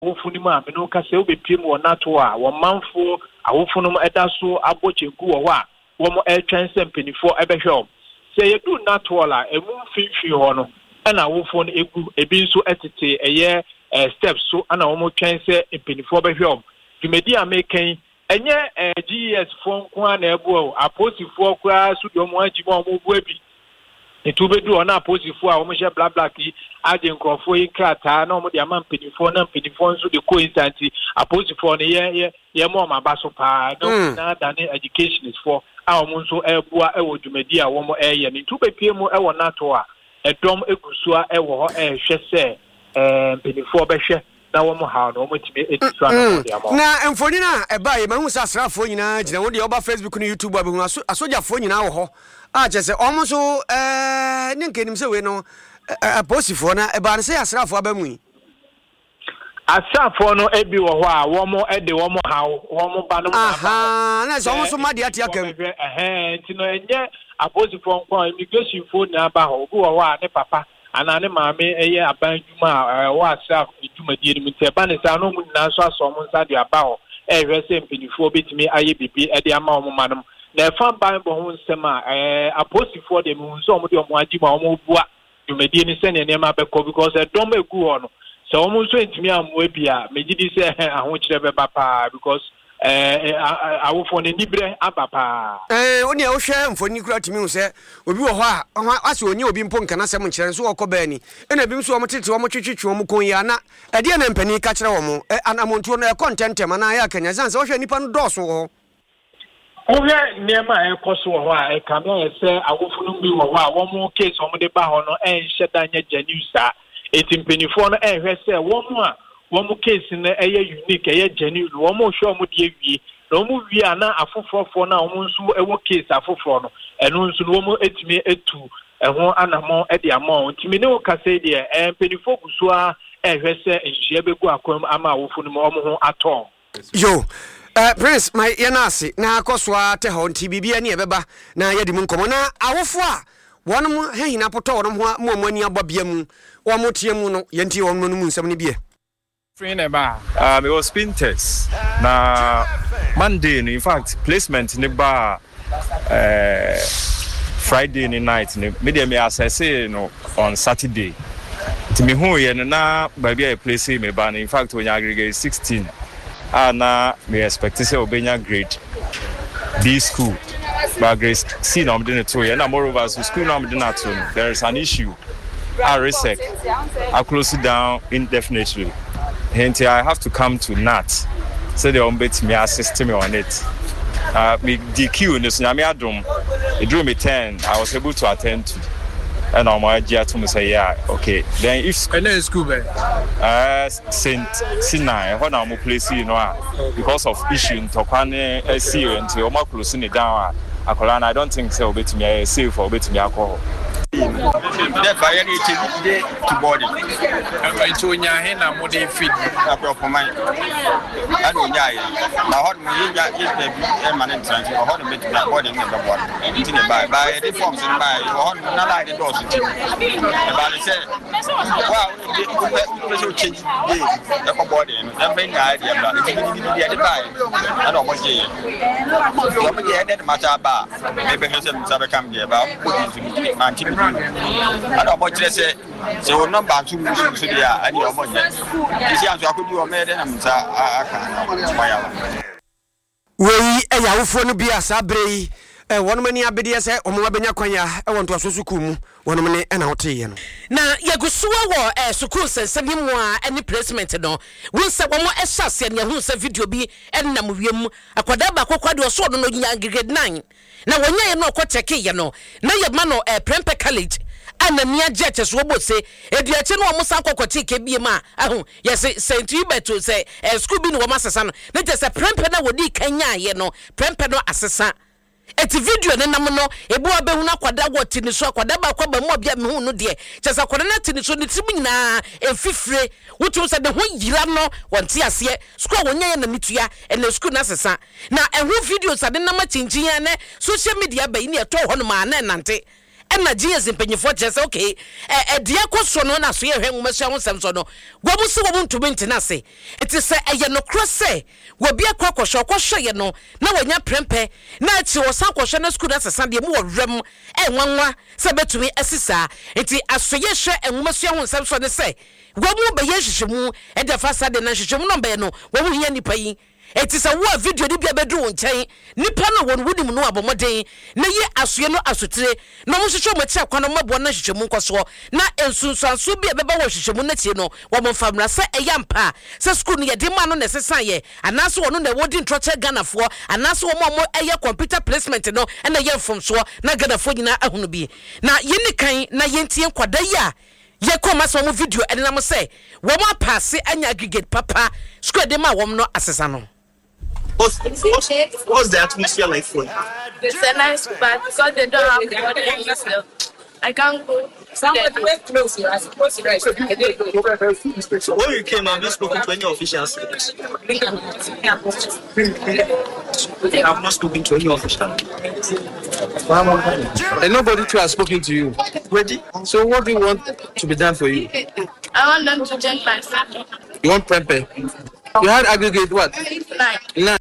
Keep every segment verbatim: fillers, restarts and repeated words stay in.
wofunu mu a me no ka se obepiem wo nato a wo manfo awofunu mu eda so abochenku wo ho a wo mo e twen sempinifo ebehwe se yedu nato la emu mfinfi ho no na awofunu egu ebi nso etete eye steps so ana wo mo twen se empinifo behwe dwumedi a meken enye G S fo nko na ebu aposifo kwa sudo mo agimo mo bu abi etubedu ona aposifo a wo mo hye bla bla ki age nkrofo yi krata na wo de ama mpinifo na mpinifo nso de ko instanti aposifo ne ye ye ye mo ma baso pa no na dane education is for a wo nso ebu a ewo dwumedi a wo mo eye ne tubepie mu ewo nato a edom egusu a ewo ho ehwe se eh mpinifo behwe na wo mo ha no mo timi etisu ana de amo na emfoni na eba ye mahu sa asrafo nyina gina wo de oba Facebook na YouTube abehu asojafo nyina wo ho a chese omo so eh ne nkenim se we no aposifo na eba ne se asrafo abamu asrafo no ebi wo ho a wo mo ede wo mo ha wo mo ba no aha na so omo so made ate akam eh ntino enye aposifo nko immigration fo na ba ho obi wo ho a ne papa anane maame eye abanjuma wa asa edwumadie ni mte ba ne sa no mu na so aso mo nsa de aba ho ehwe se mpinifo betimi aye bibi e de ama omo manom na efan bible ho nsem a eh apostifo de mu nso omo de omo agima omo bua dwumadie ni se ne ne ma bekọ because e dom egu ho no se omo nso entimi amoa bia megidi se aho kire be ba pa because eh awofo ne nibre abapa eh oni a wo hwe mfoni kura timi hu se obi wo ho a ase onye obi mpo nkana sem nkire so okọ ba ni ena bi mso wo tete wo twetwetwe wo kon ya na ede na mpani ka kire wo mo anamontuo no e content ma na ya kanya zanse wo hwe nipa no doso wo ohe niema e koso wo a e ka me ye se awofo no bi wo ho a wo mo case wo de ba ho no e hye danya janusa etimpenifo no e hwe se wo mo a womo case na eye unique eye genuine womo show mo de wie na womo wie ana afofofo na womo nso ewo case afofo no eno nso no womo etimi etu eho anamo e de ama ntimi ne wo kase de e penifo guso a ehwese nhia begu akwam ama awofo no womo ho aton yo Uh, Prince, my yanasi na akoswa te ho nti bibia ne ebeba na yedi mu nkomo na awofo a wonom hehina poto wonom ho mo amani ababia mu wo mo tie mu no yenti wo no mu nsam ne bie Um, it was spin test. Na Monday, in fact, placement in the bar uh, Friday night. Maybe me assess no on Saturday. To me, who you na baby I place me ban. In fact, when you aggregate sixteen, ah na me expect to say obenya grade B school, but grade C no I'm doing it too. And moreover, so school no I'm doing that too. There is an issue. I resec. I close it down indefinitely. Hence, I have to come to N A T. So they won't bet me assist me on it. Uh, me D Q in the tsunami adum. It drew me ten. I was able to attend to. And I'm going to say, yeah, okay. Then if and then school, uh, Saint Sinai, when I'm place, you know, because of issue in Tokane, I see you until I'm closing it down. I don't think so. Bet me safe or bet me alcohol. Therefore, I need to be to body. I'm going to Yahina Mode feed up for mine. I don't die. My heart will get a man in transit or how to make that body in the body. By by the forms and by not like the doors. About it said, well, we change the body and then bring the idea about it. I don't want to hear. Nobody had that much about maybe some come here about putting I don't want to say, so number two musicians here, and your money. You see, I could do a maid and I'm we a yawfo no bia sabre e won mani abede se omo abenya kwanya e won to asosuku mu won mane e na hote ye no na yagusuwa wo e sukuu sensemi mu a any placement no won se wo mo e hyase ne hu se video bi e na mu wiem akwada ba kwakwade oso no no nya grade nine na wonya ye no okoteke ye no na ye ma no e Prempeh College anania jeche so bose eduache no omo san kokote ke bie ma ahu yes Saint Hubert say e school bi no wo masesa no na je se Prempeh na wodi kanya ye no Prempeh no asesa eti video ne nam no ebu abehu na kwada woti ni so kwada ba kwa ba mo bia me hu no de je se kwada na ti ni so ni tim nyina enfifire wotu se de ho yira no wonte ase school wonya ye na mitua ene school na asesa na ehu videos ade na ma chinchin ya ne social media ba ni eto ho no ma na nante ɛna G S mpanyifo kyerɛ sɛ okay eh dia kɔso no na so yɛ hwɛ nwoma so ho sɛm so no wo mu se wo mu ntumi ntena se enti sɛ ɛyɛ no kro sɛ wo bia kɔ kɔhwɛ kɔhwɛ yɛ no na wonya prempe na akyi wo san kɔhwɛ na school na sesa de mu wɔ rem ɛnwanwa sɛ betumi asisa enti asoyɛ hwɛ nwoma so ho sɛm so ne sɛ wo mu bɛyɛ hwehwɛmu ɛde fa sa de na hwehwɛmu no bɛyɛ no wo mu hiɛ nipa yi eti sa wo video ni bia bedu nkyɛn nipa no won wudim no abomoden na yi asoye no asotire na mo hwehwɛ mo kyɛ kwan mabo na hwehwɛ mu nkoso na ensunsuanso bia bɛba wo hwehwɛ mu na tie no wo mo famra sɛ ɛyɛ mpa sɛ school no yɛ de ma no na sesan yɛ anaso wo no na wodi ntroche Ghanafoɔ anaso wo mo mo ɛyɛ computer placement no ɛna yɛ mfomso na Ghanafoɔ nyina ahunu bi na yini kan na yɛntie kwada yi a ye koma so mo video ɛde na mo sɛ wo mo pass anya aggregate papa school de ma wo no asesa no. What's, what's, what's the atmosphere like for you? It's a nice spot because they don't have the money still. I can't go. So when you came, have you spoken to any officials? I have not spoken to any official. And nobody too has spoken to you. Ready? So what do you want to be done for you? I want them to change my family. You want prempe? You had aggregate what? Nine. Nine.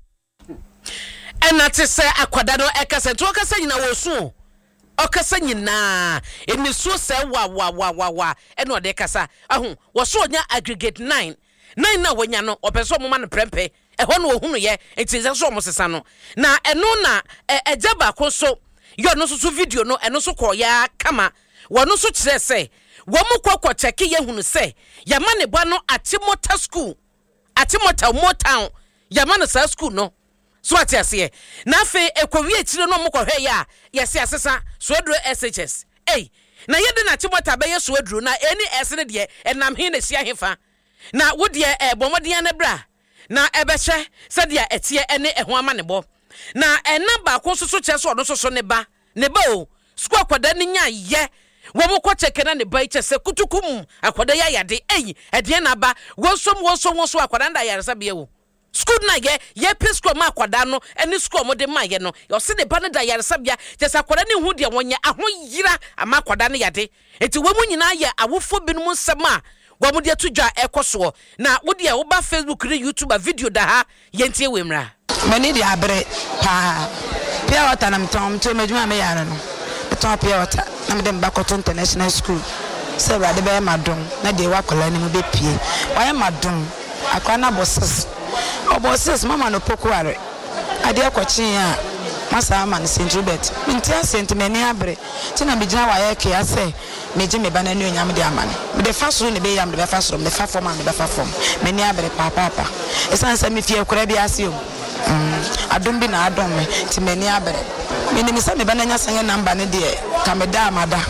And that is say akwada no ekasa to okasa nyina wo so okasa nyina eni so say wa wa wa wa wa e no de kasa ahu wo so nya aggregate nine nine na wonya no opeso mo ma no prempe e ho no ohunu ye enti so mo sesa no na eno na eja ba ko so yo no so video no eno so ko ya kama wo no so kire say wo mo kokko check ye hunu say ya ma ne ba no Atimota school Atimota Motown ya ma no sa school no so ati ase na fe ekowi etire no mo kohwe ya yesi asesa so edro S H S eh na yede na Atimota be yeso edro na eni S ne de enam he na sia hefa na wo de e bomodien na bra na ebehye se de etie ene eho ama ne bo na ena ba ko so so che so no so so ne ba ne ba o school kwada ne nya ye wo mo ko cheke na ne ba che se kutukum akwada ya yade eh ede na ba wo som wo som wo so akwada nda yaresa be wo school na ye ye preschool ma akwada no eni school mo de ma ye no yo se de ba ne da yaresa bia je se akwada ne hu de wonye ahoyira ama akwada ne yade enti wo mu nyina ye awofo binum nsem a wo mu de tudwa ekoso na wo de wo ba Facebook ne YouTube video da ha ye ntie wemra mani de abre pa pia wata na mtom to medwuma me yare no to pia wata na me de Mbakoto International School se ba de be madom na de wakola ne mu be pie wa ye madom akwa na bosses obosses mama no pokuare ade akwachi a masa ama ne sentibet ntia sentimani abre ti na bigina wa ye ke ase meje me ba na nu nyam de amane me de fasoro ne be yam de be fasoro me fa form me be fa form mani abre papa papa esan se me fie kura bi ase o adom bi na adom me ti mani abre me ni me se me ba na nya sanga number ne de ka me da amada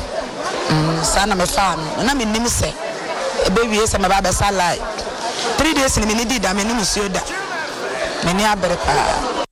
sa na me fa na me nim se e be wie se me ba be salai three days ni me ni di da me ni musuo da me ni abre pa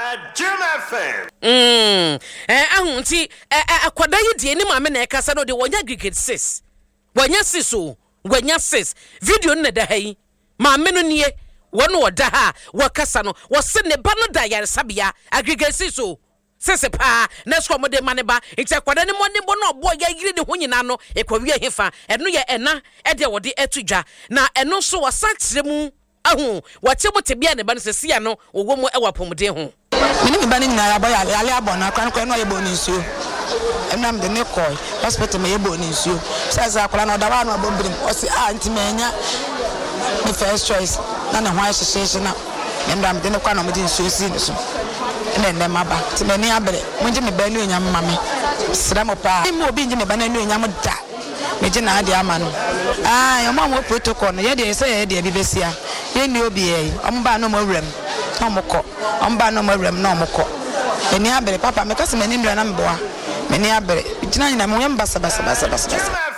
Mm eh ahunti eh akwada yi die ni maame na ekasa no de wonya aggregate six wonya six o wonya six video na da hayi maame no nie wono oda ha wakasa no wo se ne ba no da yare sabia aggregate six o sese pa na sko mo de mane ba nti akwada ni mo ne bo no obo ya yire de ho nyina no ekwawi hefa eno ye ena e de wo de atudwa na eno so wasakire mu ahu wache mo tebia ne ba no sesia no owo mu e wapomde ho mini mi bani na abo ya ale abo na kwan kwan no ye bo ni nsuo enam de ne koy hospital me ye bo ni nsuo sasa akola na dawa no abombrim o si ah nti menya me first choice na na ho ahyehyehye na ndam de ne kwa na mo di nsuo si ni so ene ne maba ti meni abre mo nje me ba nu enyam mame sira mo pa mo obi nje me ba na nu enyam da me je na ade ama no ah yo mo protocol no ye de se ye de bi besia ye ni obi ye omo ba no mo wrem no mo ko omo ba no mo wrem no mo ko meni abre papa me kase meni ndra na mboa meni abre jina nyina mo yem basa basa basa basa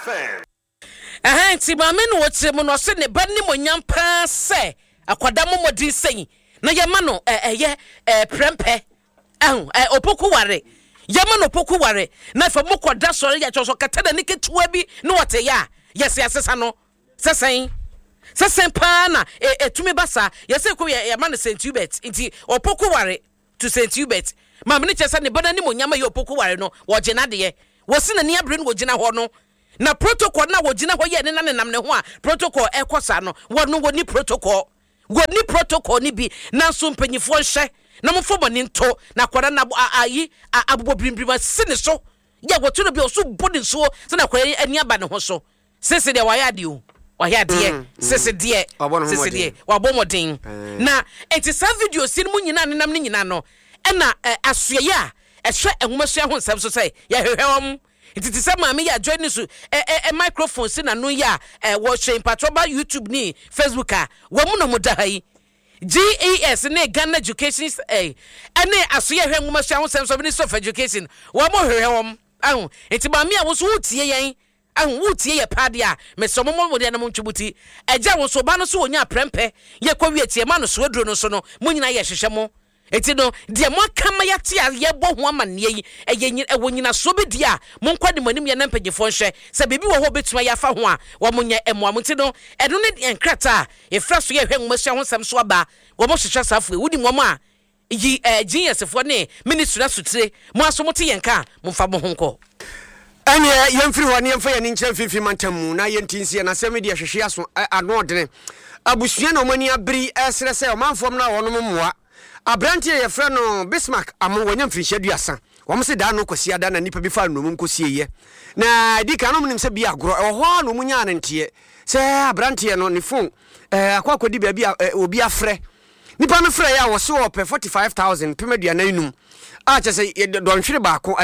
eh ti ma me no wotre mo no se ne ba ni mo nyam pa se akwada mo modi sen na ye ma no eh ye eh prempe eh eh opoku ware ye ma no opoku ware na fa mo koda sore ya choso kata da niketua bi no wote ya yes yes sesa no sesen sesen pa na etumi basa yese ko ye ma no sentubet nti opoku ware to sentubet ma me ne chese ne bana ni mo nyama ye opoku ware no wo je na de ye wosi na ni abre no wogina ho no na protocol na wogina ho ye ne na ne nam ne ho a protocol ekosa no wono woni protocol woni protocol ni bi na so mpanyifo hye na mfo boni nto na kwara na ayi abobɔ brimbrima sine so ya wotu no bi oso bodi so se na kwara ani aba ne ho so sese de waya de o waya de sese de sese de wabomodin na enti sa video sin mu nyina ne nam ne nyina no ɛna asoye a ɛhwɛ enwomaso ho nsɛm so sɛ ya hwehwɛwom enti ti sɛ maame ya join so e microphone sin na no ya wo hwɛ patroba YouTube ni Facebook a wo mu no muda hai G E S ne Ghana Education eh ene asoye hwɛ enwomaso ho nsɛm so Ministry of Education wo mo hwehwɛwom ahu enti maame a wo so wotie yɛn ahu wotie yɛ pade a mesomo mo de na mo ntwubuti agya wo so ba no so wonya prempe ye kɔwie tie ma no so aduro no so no mo nyina yɛ hwehwɛ mo eti no de mo kama ya te a ye bɔ ho amanne yi ɛyɛ ɛwɔ nyina so bi di a mo nkwade manim ye na mpanyefo nhwɛ sɛ bibi wɔ hɔ betuma ya fa ho a wo mo nya ɛmo am ti no ɛno ne enkrata e fra so ye hwɛ ngomasua ho nsɛm so aba wo mo hwehwɛ safo wudi mo a yi genius fo ne ministry na sutire mo aso mo te yenka mo fa mo ho nkɔ ane yemfiri hɔ ne yemfa yɛ ne nkyerɛ fifi mantamu na yɛntinsie na sɛ media hwehwe aso anoɔdene abusua na ɔmani abiri ɛsrɛ sɛ ɔmanfom na wɔnom mmoa abrante yɛ frɛ no Bismarck amo wɔnya mfirihyɛ duasa wɔm se da no kɔsi ada na nipa bi fa no mu nkɔsie yɛ na di ka no nim sɛ bi agorɔ ɛwɔ hɔ no mu nya anenteɛ sɛ abrante no ne phone eh akɔ akɔdi baabi obi afrɛ nipa no frɛ yɛ a wɔse wɔ pɛ forty-five thousand pemaduana inum a kyɛ sɛ dɔnhwere baako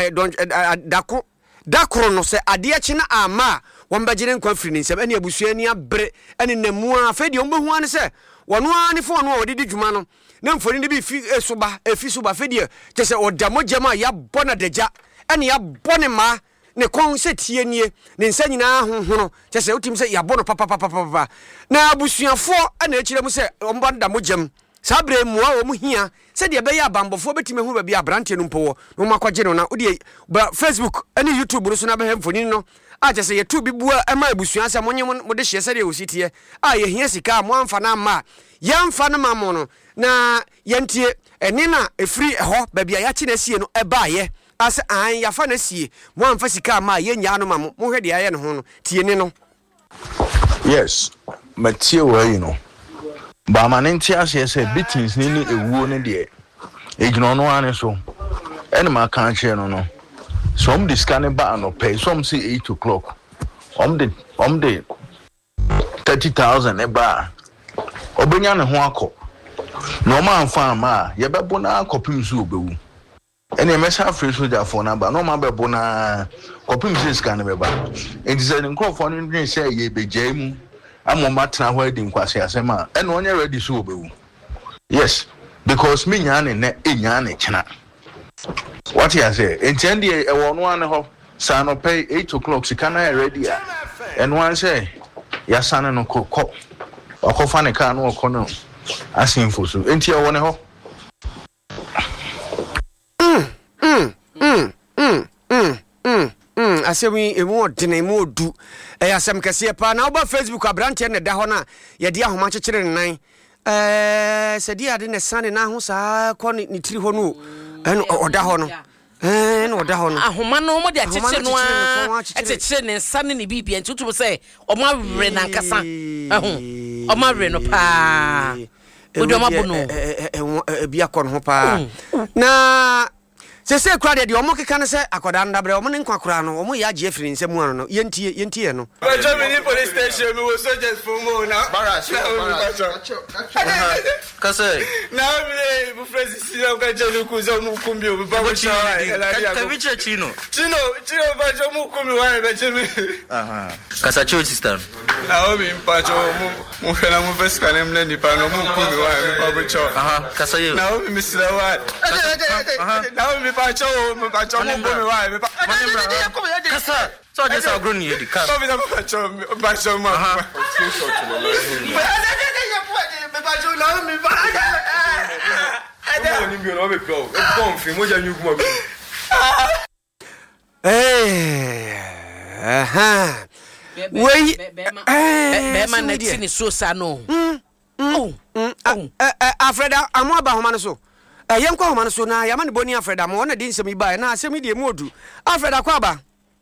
dako dakoro no sɛ ade akyi na ama wɔn bagire nkwa firi ne nsɛm ɛne abusua ni abre ɛne namu a afɛ deɛ wɔn bɛhu ane sɛ wɔn a ne fo no wɔde di dwuma no na mfoni ne bi fi esuba efi suba afɛ deɛ kyɛ sɛ ɔda mogyama ya bɔ na dagya ɛne ya bɔ ne ma ne kɔn sɛ tie nie ne nsa nyinaa honhono kyɛ sɛ wotim sɛ ya bɔ no papa papa papa na abusuafo ɛna akyire mu sɛ wɔn bɔ da mogyam sabre muwa wo mu hia se de be ya bambofo betime hu ba bia brante no mpo no makwaje no na odi Facebook ani YouTube no so na be hemfoni no a je se YouTube bua e ma abusua se monye mo de hye se de ositie a ye hia sika mo amfa na ma ye amfa na ma mo no na yentie eni na efiri ho ba bia ya chi na sie no e ba ye ase an ya fa na sie mo amfa sika ma ye nya no ma mo mo hwe de aye no ho no tie ni no yes matie wa you know ba manenti ase se bitins ni ni ewuo ne de ejino no ane so ene ma kan che no no some discount ba no pay some say eight o'clock om de om de thirty thousand e ba obenya ne ho akọ no ma anfa ma ye bebo na akopim so obewu ene mesa free soldier for na ba no ma bebo na kopim so scan be ba enti se nkofo no ndwen se ye bejai mu amoma tena ho adi nkwase asema ene onye ready so obewu yes because me nyane ne enyane kina what you say enti e wo no ane ho sa no pay eight o'clock sika na ready a ene wan say ya sane no kokọ okofa ne ka no okono asinfo so enti e wo ne ho mm mm mm mm mm mm mm asemi emu odene emu odu eh asem kese pa na oba Facebook abrante ne da ho na ye de ahoma kyekere nan eh sedi ade ne sane na ho saa ko ni tiri ho no en oda ho no eh no oda ho no ahoma no mo de akyekere no a akyekere ne sane ne bibia ntutu se o ma wre na nkasa ahu o ma wre no pa odi o ma bu no eh bia ko no ho pa na se se kura de de omo keka ne se akoda ndabre omo ne nkwa kura no omo ya je afiri nsem anu no yentie yentie no Germany police station we was just for more now Barash Kase now me bu friends si na ka je ku zo mu kumbi o ba mu cha ka bi che chino chino chino ba jo mu kumbi wa be che me aha kasa cho system na o mi pa jo mu mu fela mu feska ne mle ni pa no mu kumbi wa me ba bu cha aha kasa ye na o mi misira wa na o mi pa cho mu pa cho mu kumbi wa me pa kasa so just agro ni di kasa so mi na pa cho pa cho ma so so to lo me pa cho na mi pa mo ni bi no be go e bon fi mo ja nyu kuma bi eh aha wei be man na ti ni so sa no oh Afreda amo aba homa no so eh yem kwa homa no so na ya ma ne boni Afreda mo na di nsem iba na asem die mu odu Afreda kwa aba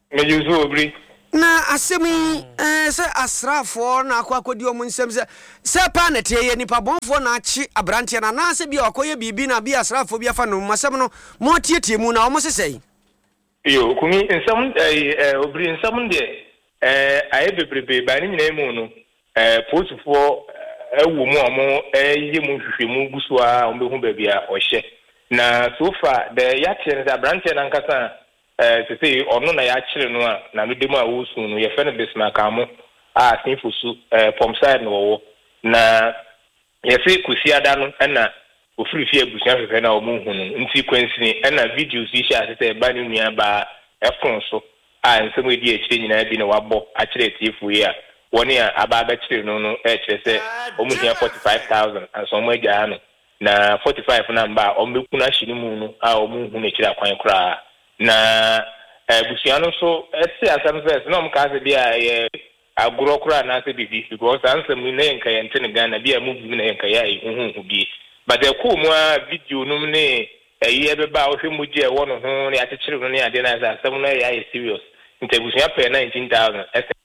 Me use obri. Na asemi eh se asrafo na akwa akodi omu nsem se se pa na tie ye nipa bonfo na achi abrante na na se bia akoye bibi na bia asrafo bia fa no masem no mo tie tie mu na omo sesei. Yo kumi nsam eh obri nsam de eh aye bebrebe ba ni nyina mu no eh posufo ewu mu omo eh ye mu hwehwe mu guso a ombe hu ba bia ohye na so far the yache na abrante na nkasa eh se say ono na ya kire no a na me demu a wo su no ye fe no bisma ka mo a sinfusu eh pomside no wo na ye fe kusiada no na ofiri fi abusia fefe na omu hu no nti kwansi na videos yi sha se ba ni nua ba efon so a nsem edi a kire nyina bi na wabo a kire tifu yi a woni a aba ba kire no no e kire se omu hia forty-five thousand and so mo agya no na forty-five number omu kuna hini mu no a omu hu na kire akwan kra na abusia no so ese asam se no mo ka se bia ye aguro kra na se bibi because ansem ni na nka ye ntene Ghana bia mu bi na nka ya hu hu bi but the cool more video no ne a year about him with you one of whom the children near dinner as some way serious. Interbusia pay nineteen thousand.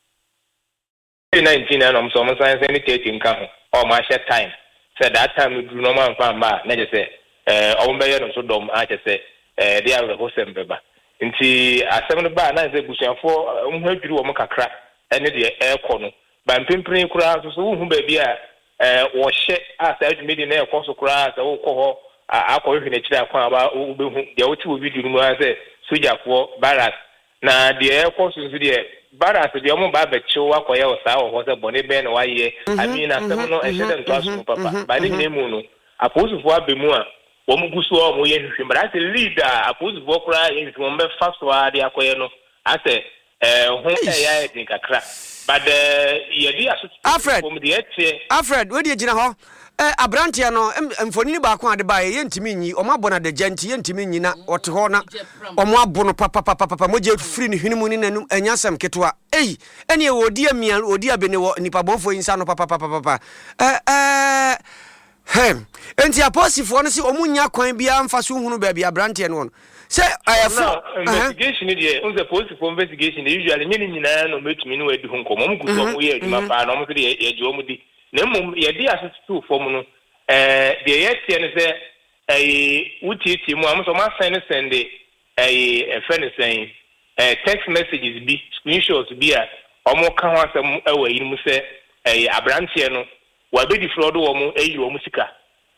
Nineteen and I'm some science any taking come or my share time. Said that time we do no man found by never say, uh, on by so dumb, I just say, uh, they are the host and beba. Into a seven bar nine bushia for um, her drew a mocha crack and the air corner. But I'm pimping crowds so whom baby. Eh wo hye asa adwumedi na ekoso kura asa wo kɔ akɔ hwe na kyira kwa ba wo be hu de wo ti wo video mu ase sojafo baras na de ekoso nso de baras de omo ba ba kyew akɔye wo saa wo hɔ se bone be na waye amina asɛm no ɛhye de ntoaso papa ba ne nemu no aposufo abemu a wo mu guso o mo ye hwehwe mbra ase leader aposufo kura ye hwehwe mo be fa so a de akɔye no ase eh ho ɛya e din kakra. But uh, Alfred, Alfred, where did you know? Eh, Abrantia no, mfoni ba ko ade ba ye ntimi nyi, o mabona de genti ye ntimi nyi na ote ho na o mo abono papa papa papa mo je free ni hwini mu ni nanum anyasam ketoa. Ei, ene odi amia odi abene wo nipa bonfo insa no papa papa papa. Eh eh hem, enti aposifo no se o munya kwan bia mfa so hunu ba bia Abrantia no. Say I have investigation dey on the police for investigation dey usually nyini nyina no metumi no adi hu nkomo mo guso mo ye adwuma pa no mo se dey ye jo mo di na mum ye dey asetu fom no eh dey ye tie ne se eh wutiti mu am so ma send send eh e friend saying eh text messages bi screenshots bi a omo ka ho asem ewa yin mu se eh Abrantie no wa be di fraud wo mo eyi wo mo sika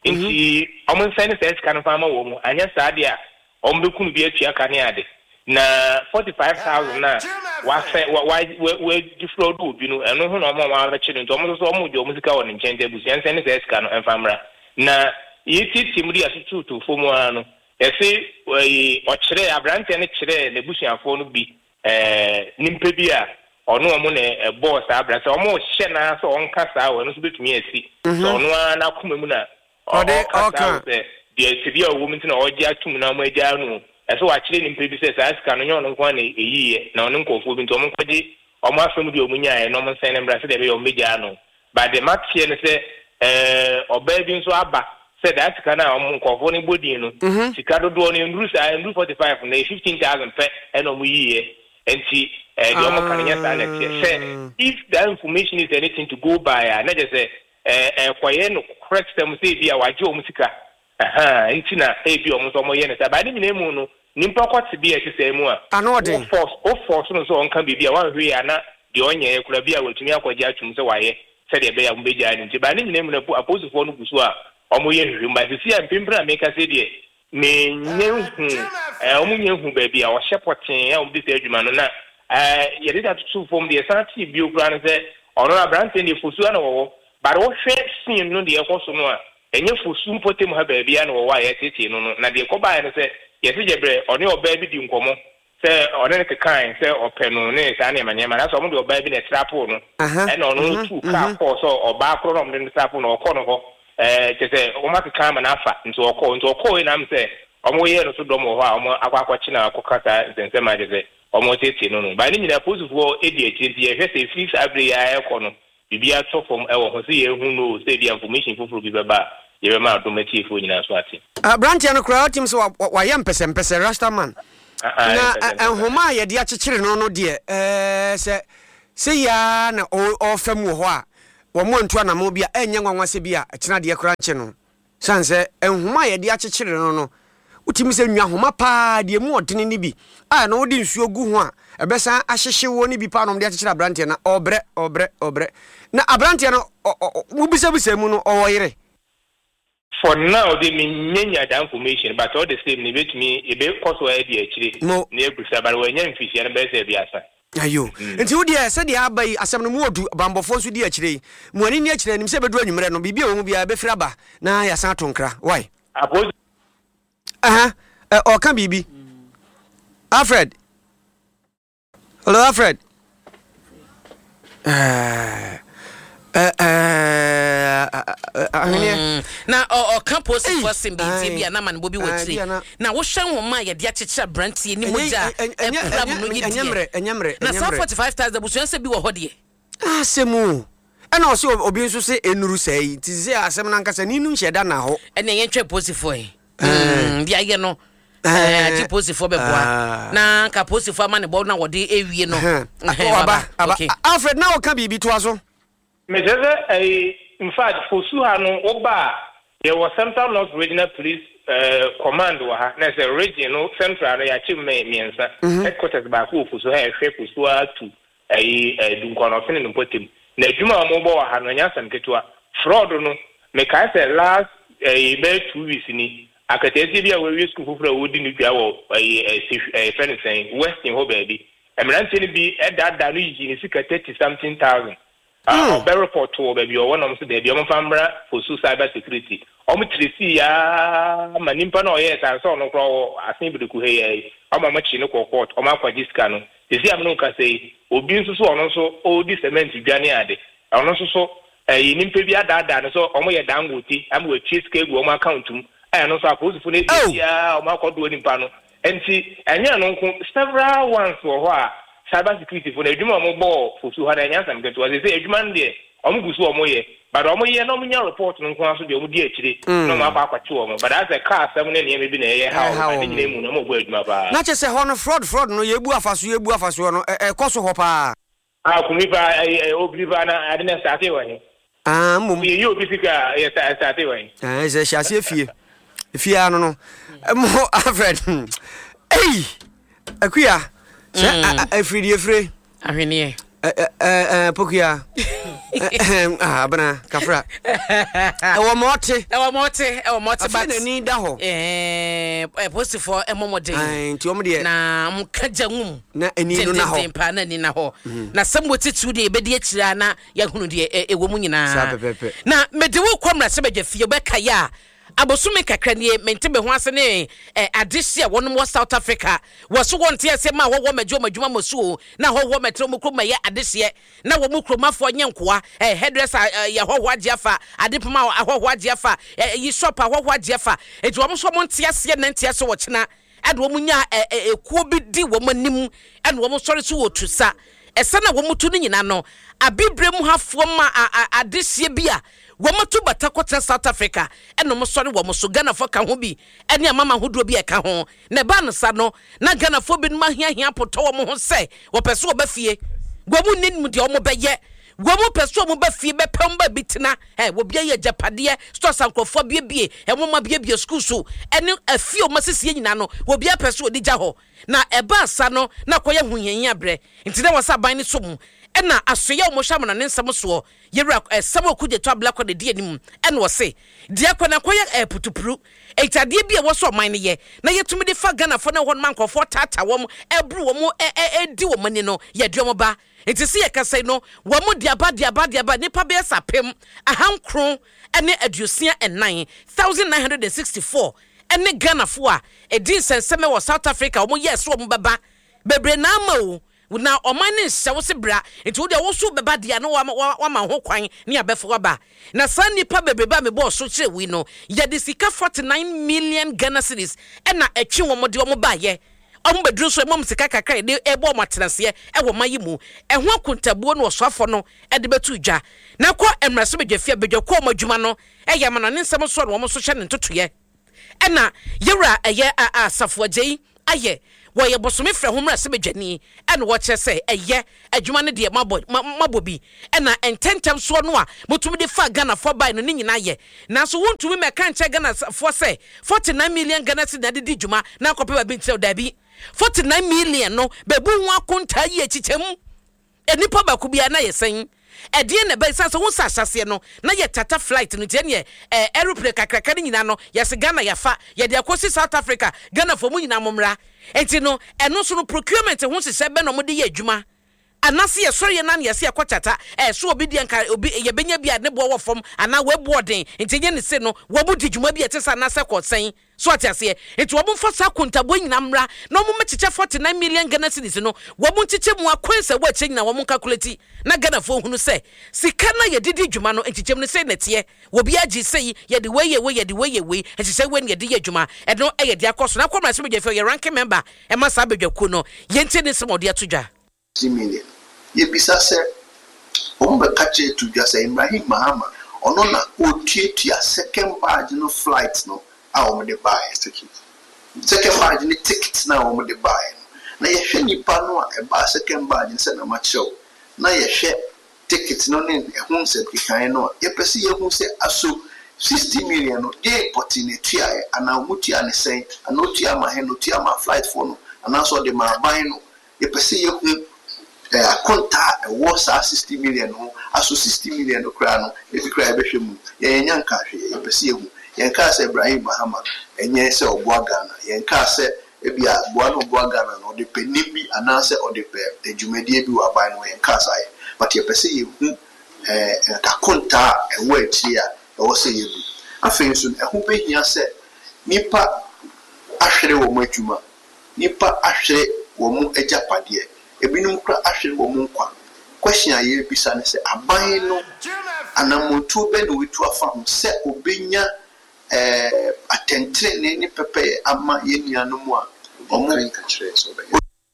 nti omo send send sika no fa ma wo mo anya sa de a ombe kunu bi atua kane ade na forty-five thousand na wa wa we defraud obi no eno ho na omo wa ba chire nto omo so omo de omo sika won nchen de busi ense ne se sika no enfamra na yiti mu di asutu to fomu ano ese o chire Abrante ne chire ne busiafo no bi eh nimpe bi a ono omo ne boss Abrante omo hye na so onka sa wo no so betumi asi so ono na kuma mu na o de oka the severe woman na oji atum na mo agya no eso wa kire ni mpebi se sa sika no nyo no kwa na eyiye na ono nkofo bi nto mo kwaji omo afem di omunya e no mo nsen ne mbra se de be o megya no but the match here ne se eh oba bi nso aba se that sika na omo nkofo ne bodi no sika dodo no nduru sa nduru forty-five na fifteen thousand pe e no mo yiye enti eh the omo kan nya sa na tie se if that information is anything to go by na just say eh eh kwaye no correct them say bia waje omo sika aha ntina ebi omo so mo ye ne sa ba ni nemu no nimpa kwati bia ti se mu a anode force o force no so onka bibia wan hwe ya na de onye ye kura bia watumi akwaje atwum se waye se de be ya mbeja ni nti ba ni nemu na apostle no guso a omo ye hwe mba sisi ya mpimpra meka se de me nyehu eh omo nyehu ba bia o shepoten ya obi se adwuma no na eh ye de atu form de santi bi okura no se ono Abrante ni fosu na wo ba wo hwe sin no de ekoso no a enye fosu mpotem ha ba bia na wo wa ye tete no no na de ko ba ye se yesi jebre oni oba bi di nkomo se oni ke kan se openu ne sa na manyema na so mo de oba bi na trapo no e na ono tu ka ko so oba kro no mo de trapo no okọ no ho eh tese o ma ke kan ma na afa nti okọ nti okọ na am se omo ye no so do mo ho a omo akwa akwachi na akokata zense ma de se omo tete no no ba ni nyina posufo edi eti enti ye hwese fix abre ya ekọ no bibia to form e wo ho se ye hu no se di information fufuru bi beba ye be ma automatifu nyina so ati Abrantie no crowd team so wa yem pese pese Rastaman na enhoma ye de akyekyere no no de eh se se ya na o fam wo ho a wo mo ntu anamo bia enye nwanwase bia kyena de kora nche no sanse enhoma ye de akyekyere no no utimi se nwa homa pa de mu odene ni bi a na odi nsuo gu ho a ebesa ahyehye wo ni bi pa no de akyekyere abrante na obre obre obre na abrante no mu bisa bisa mu no owoyere. For now, they mean the information, but all the same, they bet me a bit cost where the actually near Brussels, but when young fish and best biasa. Ayo, until dear said the abbey as some more to Bambo Fonsu dear today. When in nature and himself doing Murano, be will be a befraba. Now, ya Santonkra. Why? Uh huh. Or can be. Alfred. Hello, Alfred. Uh. Uh, uh, uh, uh, mm. na o campus for simbi bia na man bobi wotri na wo hwan wo ma ye de akyekyere brantie ni moja e program no yidi enyemre enyemre na forty-five thousand busuan se bi wo hode ah semu ena o se obi nso se enuru sei ti se asem na nkasa ni nu nheda na ho ene ye ntwe posifo e mm bia ye no eh ti posifo be boa na ka posifo ama ne bo na wode ewie no aba Alfred na o ka bibi to aso me say in fact for Suhano Oba there was Central North Regional Police uh, Command wa ha na say regional central ya chi me miensa headquarters ba ko for so ha hwe for so atu ai dunkono fene no potem na adwuma mo bo wa ha no nya sam ketua fraud no me kai say last ai be two weeks ni akatesi bia we school fufura wodi ni bia wo ai ai friend saying western ho baby emerance ni bi edada no yi ni sika thirty something thousand. Ah, uh, report to baby or one of the baby on famra for cyber security. Omu trisi ya manimpa no yes and so no crow asimbi ku he ama machi no court o ma kwa diska no. Tisi am no ka say obi nso so ono so o di cement duane ade. Ono so so eh nimpa bi adada no so omo ye dangote am we cheese cake o ma account mu. Eh no so apose fu ne ya o ma kodo nimpa no. Enti enya no nko several ones wo ho a cyber security for the Juma Mobo for two hundred years and get was a Juman there, Omugusu Omoye, but Omoye no mean report on Council, the Udi actually, no Mapa two, but as a car, seven and maybe a how I didn't know more word, not just a honor fraud, fraud, no Yabua Fasu, Yabua Fasu, a Cosso Hopper. How can we buy a Oblivana? I didn't start away. Ah, you Bifica, yes, I started away. As a chassis if you, if you are no more Alfred. Hey, a queer. I free free. I mean, eh, eh, Pokia. Ah, Bana, Cafra. Our morte, our morte, our morte, but I need that hole. Eh, a post for a moment day. To me, na Kajam, na any no pan in a hole. Now, some would sit today, but yet, Lana, Yahudi, a woman in a now, Medu Comrade Sebek, Fiobeka ya. Abosume kakranie mentebe ho asene eh adehia wono mo South Africa woso wonte asema wo wo madwo madwuma mosuo na ho wo metro mo kroma ye adehia na wo mo kromafo nyenkoa eh hairdresser ye ho ho agiafa adepema ho ho agiafa yi shop ho ho agiafa eti wo mo so mo nte ase na nte ase wo kina ade wo mo nya ekuo bi di wo manim ene wo mo sori so wo tusa ese na wo mo tu no nyina no abibre mu hafo ma adehia bia womotu bata kwata South Africa eno mo sori wo mo so Ghana fo ka ho bi ene amama hodo bi e ka ho ne ba no sa no na Ghana fo bi no ma hia hia poto wo mo ho se wo pese wo ba fie gomu nin de wo mo beye gomu pese wo mo ba fie be pem ba bitina eh wo bia ye japade store sankofo bie bie e mo ma bie bie school so ene afie o masese nyina no wo bia pese wo dija ho na e ba sa no na koye huhia bre ntide wo sa ban ni so mu ena asoye o mo hwamana ne nsam so yewra esam okuje to abla kwade die nim ena wo se die akwana koye e putupuru etade bia wo so man ne ye na yetumi de fa Ghana fo na won mankofo tata wom ebru wom e e di wo mani no ye duomo ba enti se ye kasai no wo mo diaba diaba diaba nipa be sapem ahankron ene aduosia enan one thousand nine hundred sixty-four ene Ghana fo a edin senseme wo South Africa wo mo yes wo mo baba bebre na ama o na omane hyewo se bra enti wo de wo so beba dia no wa ma ho kwan ne abefo ba na san nipa bebeba me bo so kire wi no ye de sika forty-nine million Ghana cedis e na atwe wo mo de wo ba ye om bedru so mom sika kakra de e bo matenase e wo mayi mu e ho akontabuo no osofo no e de betu dwa na kɔ emraso bedwafia bedwa kɔ madwuma no e ye mana ne nsɛm so no wo so hye ne ntotoye e na yewra eye asafo agyi aye wo ye bosome frɛ ho mra se bedwani ene wo kye se eye adwuma ne de mabo mabo bi ena ententem so no a motumi de fa Ghana for buy no ni nyina ye nanso wontumi me kan che Ghana for say forty-nine million Ghana cedi na de di dwuma na akɔpe ba bi ntel da bi forty-nine million no bebu ho akonta yi achichemu enipa ba ku bia na yesen edie na be sanso wo sasase no na ye tata flight no tie ne eh aeroplane kakraka ni nyina no yes Ghana yafa ye de akosi South Africa Ghana for mu nyina momra enti no eno so no procurement ho hye be no mo de ye adwuma anase ye sori na ye se akotata eh so obi de nka obi ye benya bia ne bo wo fom ana we boarding enti nye ne se no wo bu di dwuma bia tesa na se kosen so atiase enti wo bu mfasa kontabo nyina mra na mo mechiche forty-nine million Ghana cedis no wo bu nchiche mu akwense wo che nyina wo mo calculate na Ghana fo hunu se sika na ye didi dwuma no enchichem ne se netie wo bia gi sei ye de wey ye wey ye de wey ye wey enchiche we ne ye de ye dwuma e no e ye de akoso na kwama se me je fe ye ranking member e ma sa bedwaku no ye ntie ne se mo de atodwa million ye bisa se o mbe kache tudwa se Ibrahim Mahama ono na otietia second badge no flight no a o me buy ticket second badge ni ticket na o me buy na ye hwe nipa no a e ba second badge se na ma chew na ye hwe ticket no ne e hu se kikan no ye pese ye hu se aso sixty million no de opportunity a ana mutia ne sen ana otia ma he no tia ma flight for no ana so de ma buy no ye pese ye hu eh akonta e wo sa sixty million no aso sixty million no kra no e fi kra e behwe mu ye nya nka hwe ye pese ye hu ye nka se Ibrahim Mahama enye se oboa Ghana ye nka se e bia boa no oboa Ghana no de peni bi ana se o de pe edwumedie bi wa ban no ye nka sa ye but ye pese ye hu eh akonta e wo echi a e wo se ye bi afen so e hu behia se nipa ahwere wo mo adwuma nipa ahwere wo mo agapade ebinum kra ahwere wo mo nkwa question aye bisa ne se aban no anamotu be no wetu afa ho se obenya eh atentre ne ni pepe ama ye nuanom a omo nka kire so be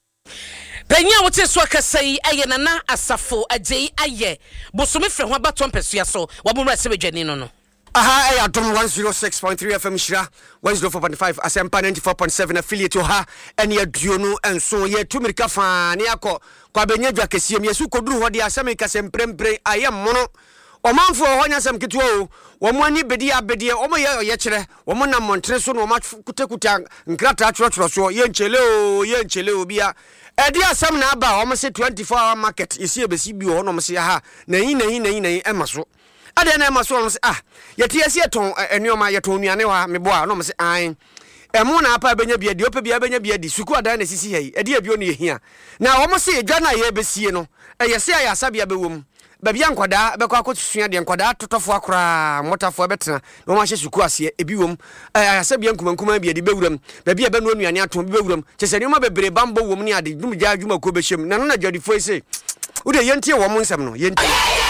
Penya wote so akasai aye nana asafo agei aye bosome frɛ ho abato mpesua so wabomra se bedwani no no aha ay atom one oh six point three F M Shira one oh four point five Asempa ninety-four point seven affiliate ha ene aduo no enso ye tumirika fa ne akọ kwa benye dwa kesiem yesu koduru ho de asem ka semprempre ayem mono omanfo ho nyasem ketuo o wo mo ani bedi abedi o mo ye ye kire wo mo na montre so no ma kutekuta nkrata atwotro so ye nchele o ye nchele obia edi asem na aba o mo se twenty-four hour market isi ebesi bi ho no mo se ha na yin na yin na yin na yin emaso ade na emaso no se ah yeti esi eton enioma yeton nuane wa meboa no mo se an emu na apa benya bia di opa bia benya bia di suku adan na sisi hei edi abio no ye hia na wo mo se edwa na ye besie no eye se aya sabia bewom babia nkwada bekọ akotusua de nkwada totofo akora motafo betena no ma hye suku ase ebiwom aya sabia nkumankuma bia di bewuram babia be no nuane aton bewuram chese ne ma bebre bambo wom ne ade dum gya adwuma ko behyem na no na jadifo ese wo de yentie wo mo nsem no yentie